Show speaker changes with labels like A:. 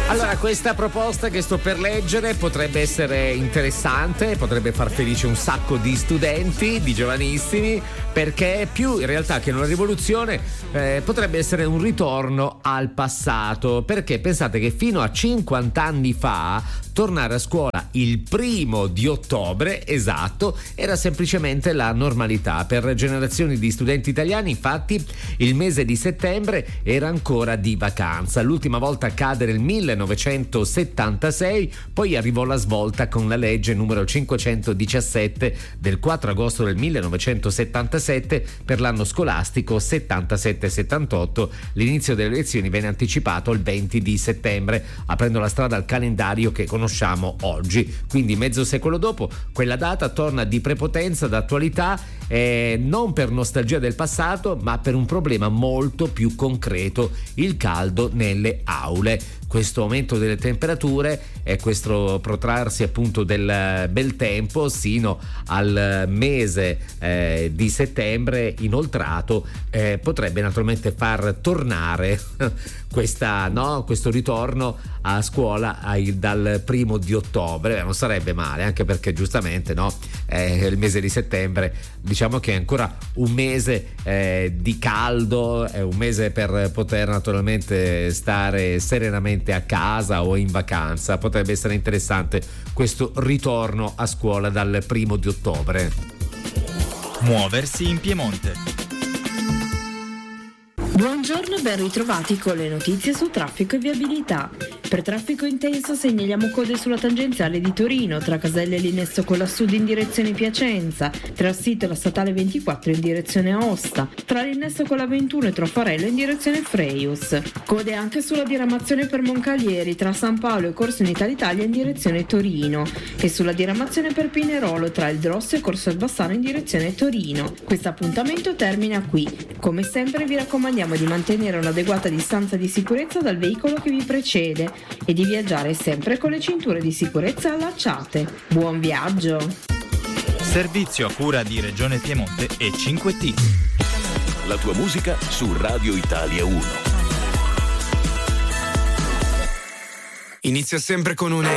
A: Allora, questa proposta che sto per leggere potrebbe essere interessante, potrebbe far felice un sacco di studenti, di giovanissimi, perché più in realtà che una rivoluzione potrebbe essere un ritorno al passato, perché pensate che fino a 50 anni fa tornare a scuola il 1 ottobre, esatto, era semplicemente la normalità. Per generazioni di studenti italiani, infatti, il mese di settembre era ancora di vacanza. L'ultima volta accade nel 1976, poi arrivò la svolta con la legge numero 517 del 4 agosto del 1977 per l'anno scolastico 77-78. L'inizio delle lezioni venne anticipato il 20 di settembre, aprendo la strada al calendario che conosciamo oggi. Quindi mezzo secolo dopo quella data torna di prepotenza d'attualità, non per nostalgia del passato, ma per un problema molto più concreto: il caldo nelle aule. Questo aumento delle temperature e questo protrarsi appunto del bel tempo sino al mese di settembre inoltrato potrebbe naturalmente far tornare questo ritorno a scuola dal 1 di ottobre. Non sarebbe male, anche perché giustamente il mese di settembre diciamo che è ancora un mese di caldo, è un mese per poter naturalmente stare serenamente a casa o in vacanza. Potrebbe essere interessante questo ritorno a scuola dal 1 di ottobre.
B: Muoversi in Piemonte.
C: Buongiorno e ben ritrovati con le notizie su traffico e viabilità. Per traffico intenso segnaliamo code sulla tangenziale di Torino, tra Caselle e l'Innesto con la Sud in direzione Piacenza, tra il sito e la statale 24 in direzione Aosta, tra l'Innesto con la 21 e Troffarello in direzione Freius. Code anche sulla diramazione per Moncalieri, tra San Paolo e Corso Unità d'Italia in direzione Torino, e sulla diramazione per Pinerolo, tra il Drosso e Corso al Bassano in direzione Torino. Questo appuntamento termina qui. Come sempre vi raccomandiamo di mantenere un'adeguata distanza di sicurezza dal veicolo che vi precede e di viaggiare sempre con le cinture di sicurezza allacciate. Buon viaggio!
B: Servizio a cura di Regione Piemonte e 5T.
D: La tua musica su Radio Italia 1.
E: Inizia sempre con un